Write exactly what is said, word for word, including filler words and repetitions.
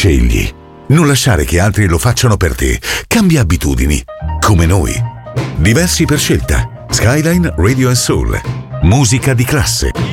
Scegli. Non lasciare che altri lo facciano per te. Cambia abitudini. Come noi. Diversi per scelta. Skyline Radio and Soul. Musica di classe.